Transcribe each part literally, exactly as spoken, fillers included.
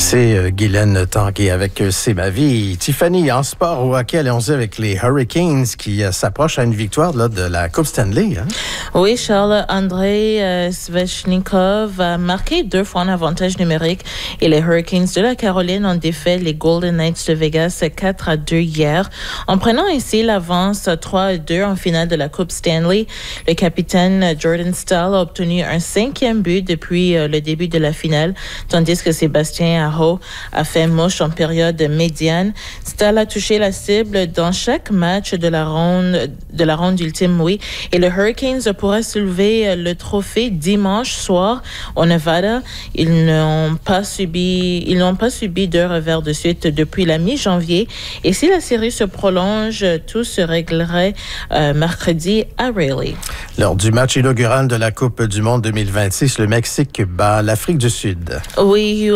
C'est euh, Guylaine Tanguay avec euh, C'est ma vie. Tiffany, en sport au hockey, allons-y avec les Hurricanes qui euh, s'approchent à une victoire là, de la Coupe Stanley. Hein? Oui, Charles, Andrei euh, Svechnikov a marqué deux fois en avantage numérique et les Hurricanes de la Caroline ont défait les Golden Knights de Vegas quatre à deux hier. En prenant ainsi l'avance trois à deux en finale de la Coupe Stanley, le capitaine Jordan Staal a obtenu un cinquième but depuis euh, le début de la finale, tandis que Sébastien Aho a fait mouche en période médiane. Staal a touché la cible dans chaque match de la ronde, de la ronde ultime, oui. Et le Hurricanes pourra soulever le trophée dimanche soir au Nevada. Ils n'ont pas subi, ils n'ont pas subi de revers de suite depuis la mi-janvier. Et si la série se prolonge, tout se réglerait euh, mercredi à Raleigh. Lors du match inaugural de la Coupe du Monde deux mille vingt-six, le Mexique bat l'Afrique du Sud. Oui,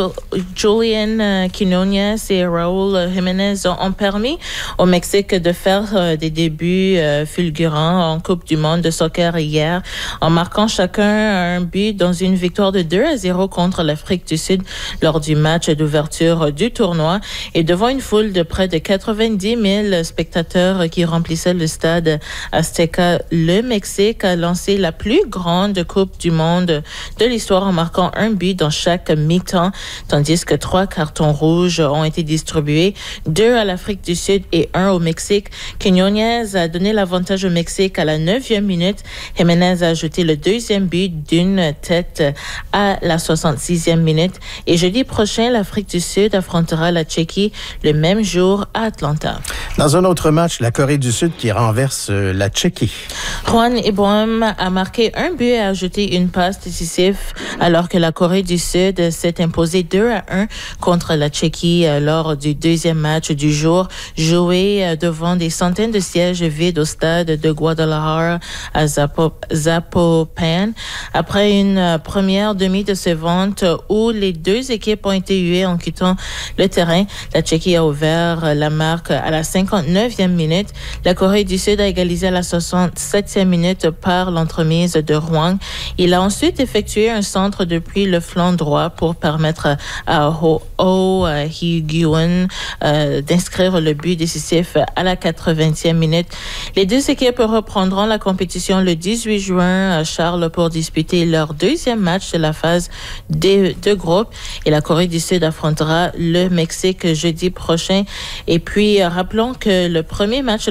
Julian Quinones et Raúl Jiménez ont permis au Mexique de faire euh, des débuts euh, fulgurants en Coupe du Monde de soccer hier, en marquant chacun un but dans une victoire de deux à zéro contre l'Afrique du Sud lors du match d'ouverture du tournoi et devant une foule de près de quatre-vingt-dix mille spectateurs qui remplissaient le stade Azteca. Le Mexique a lancé la plus grande Coupe du Monde de l'histoire en marquant un but dans chaque mi-temps, tandis que trois cartons rouges ont été distribués, deux à l'Afrique du Sud et un au Mexique. Quiñones a donné l'avantage au Mexique à la neuvième minute. Jiménez a ajouté le deuxième but d'une tête à la soixante-sixième minute. Et jeudi prochain, l'Afrique du Sud affrontera la Tchéquie le même jour à Atlanta. Dans un autre match, la Corée du Sud qui renverse euh, la Tchéquie. Juan Ibrahim a marqué un but et a ajouté une passe décisive alors que la Corée du Sud s'est imposée deux à un contre la Tchéquie lors du deuxième match du jour, joué devant des centaines de sièges vides au stade de Guadalajara à Zapo- Zapopan. Après une première demi de sévente où les deux équipes ont été huées en quittant le terrain, la Tchéquie a ouvert la marque à la cinquante-neuvième minute. La Corée du Sud a égalisé à la soixante-septième minute par l'entremise de Hwang. Il a ensuite effectué un centre depuis le flanc droit pour permettre à Ho Oh Hee-gyun euh, d'inscrire le but décisif à la quatre-vingtième minute. Les deux équipes reprendront la compétition le dix-huit juin à Charles pour disputer leur deuxième match de la phase de, de groupe. Et la Corée du Sud affrontera le Mexique jeudi prochain. Et puis, rappelons que le premier match